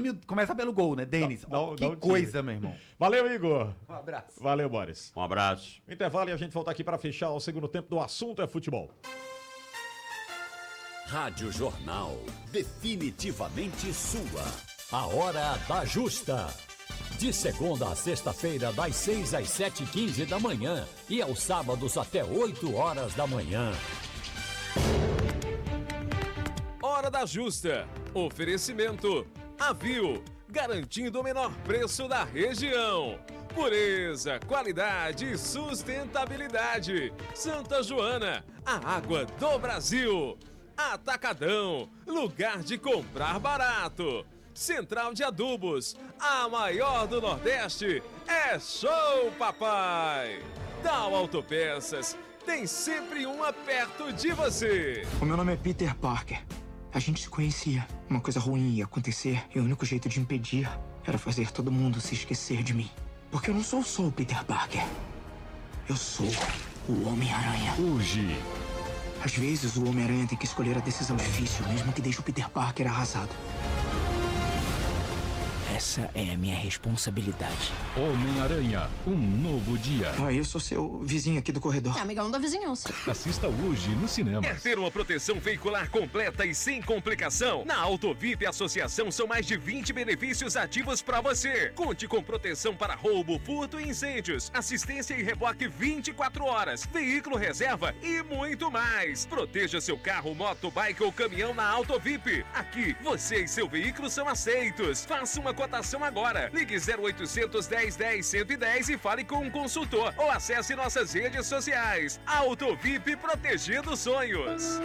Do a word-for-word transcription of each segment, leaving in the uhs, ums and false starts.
time começa pelo gol, né? Denis, Dá- ó, dá- que dá um coisa, time. meu irmão. Valeu, Igor. Um abraço. Valeu, Boris. Um abraço. Intervalo e a gente volta aqui para fechar o segundo tempo do Assunto é Futebol. Rádio Jornal, definitivamente sua. A hora da justa. De segunda a sexta-feira, das seis às sete e quinze da manhã e aos sábados até oito horas da manhã. Hora da Justa. Oferecimento. Avio. Garantindo o menor preço da região. Pureza, qualidade e sustentabilidade. Santa Joana, a água do Brasil. Atacadão, lugar de comprar barato. Central de Adubos, a maior do Nordeste. É show, papai! Dow Autopeças, tem sempre uma perto de você. O meu nome é Peter Parker. A gente se conhecia. Uma coisa ruim ia acontecer e o único jeito de impedir era fazer todo mundo se esquecer de mim. Porque eu não sou só o Peter Parker. Eu sou o Homem-Aranha. Hoje, Às vezes o Homem-Aranha tem que escolher a decisão difícil, mesmo que deixe o Peter Parker arrasado. Essa é a minha responsabilidade. Homem-Aranha, um novo dia. Ah, eu sou seu vizinho aqui do corredor. É amigão da vizinhança. Assista hoje no cinema. Quer ter uma proteção veicular completa e sem complicação? Na Autovip Associação são mais de vinte benefícios ativos para você. Conte com proteção para roubo, furto e incêndios, assistência e reboque vinte e quatro horas, veículo reserva e muito mais. Proteja seu carro, moto, bike ou caminhão na Autovip. Aqui, você e seu veículo são aceitos. Faça uma cotação agora. Ligue zero oitocentos, dez, dez, cento e dez e fale com um consultor ou acesse nossas redes sociais. Autovip protegendo sonhos.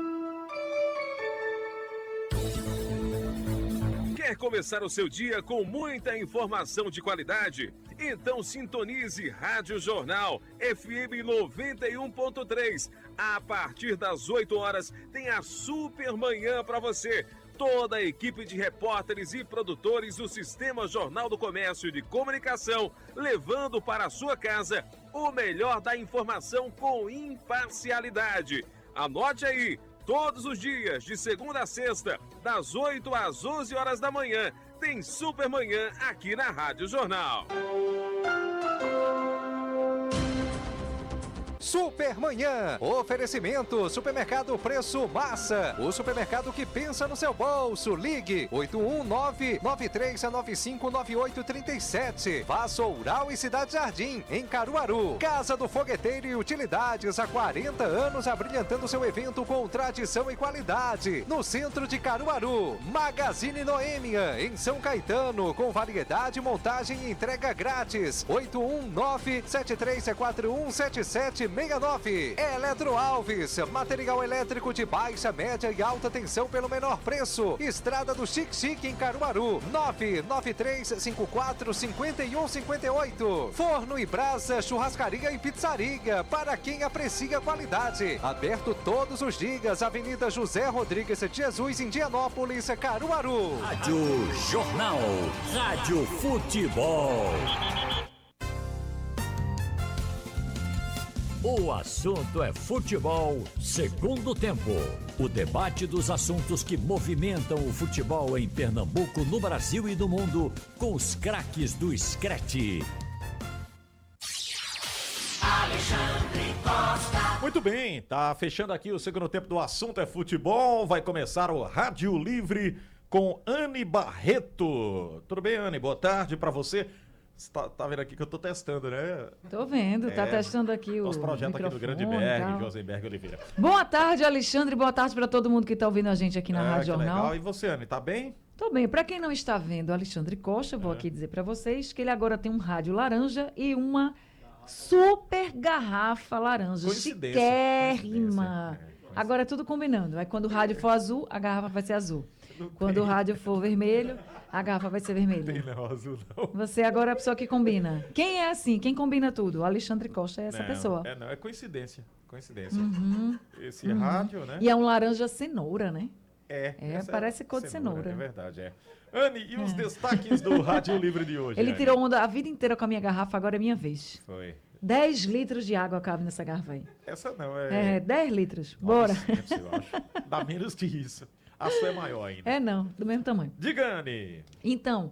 Quer começar o seu dia com muita informação de qualidade? Então sintonize Rádio Jornal F M noventa e um ponto três. A partir das oito horas tem a Super Manhã para você. Toda a equipe de repórteres e produtores do Sistema Jornal do Comércio de Comunicação, levando para a sua casa o melhor da informação com imparcialidade. Anote aí, todos os dias, de segunda a sexta, das oito às onze horas da manhã, tem Super Manhã aqui na Rádio Jornal. Supermanhã, oferecimento, supermercado Preço Massa, o supermercado que pensa no seu bolso. Ligue oito um nove, nove três nove cinco, nove oito três sete. Vassoural e Cidade Jardim, em Caruaru. Casa do Fogueteiro e Utilidades, há quarenta anos abrilhantando seu evento com tradição e qualidade. No centro de Caruaru. Magazine Noêmia, em São Caetano, com variedade, montagem e entrega grátis. oito um nove, sete três quatro um, sete sete seis nove. Eletro Alves, material elétrico de baixa, média e alta tensão pelo menor preço. Estrada do Chique Chique em Caruaru, nove nove três cinco quatro cinco um cinco oito. Forno e Brasa, churrascaria e pizzaria, para quem aprecia qualidade. Aberto todos os dias, Avenida José Rodrigues de Jesus, em Indianópolis, Caruaru. Rádio Jornal, Rádio Futebol. O assunto é futebol, segundo tempo. O debate dos assuntos que movimentam o futebol em Pernambuco, no Brasil e no mundo, com os craques do Screte. Alexandre Costa. Muito bem, tá fechando aqui o segundo tempo do Assunto é Futebol. Vai começar o Rádio Livre com Anne Barreto. Tudo bem, Anne? Boa tarde pra você. Você tá, tá vendo aqui que eu tô testando, né? Tô vendo, tá É, testando aqui o Nosso projeto aqui do Grande Berg, Josenberg Oliveira. Boa tarde, Alexandre, boa tarde para todo mundo que tá ouvindo a gente aqui na É, Rádio que Jornal. legal. E você, Anne, tá bem? Tô bem, para quem não está vendo o Alexandre Costa, eu vou É. aqui dizer para vocês que ele agora tem um rádio laranja e uma super garrafa laranja, Coincidência, chiquérrima. coincidência, é, Agora é tudo combinando. Aí quando o rádio for azul, a garrafa vai ser azul. Quando o rádio for vermelho, a garrafa vai ser vermelha. Tem não, azul não. Você agora é a pessoa que combina. Quem é assim? Quem combina tudo? O Alexandre Costa é essa Não, pessoa. É, não, é coincidência. Coincidência. Uhum. Esse Uhum. rádio, né? E é um laranja cenoura, né? É, É, essa parece cor de cenoura. É verdade, é. Anne, e os É. destaques do Rádio Livre de hoje? Ele Anne? tirou onda a vida inteira com a minha garrafa, agora é minha vez. Foi. dez litros de água cabe nessa garrafa aí. Essa não, é... É, dez litros. Bora. novecentos, eu acho. Dá menos que isso. A sua é maior ainda. É não, do mesmo tamanho. Diga, Anne. Então,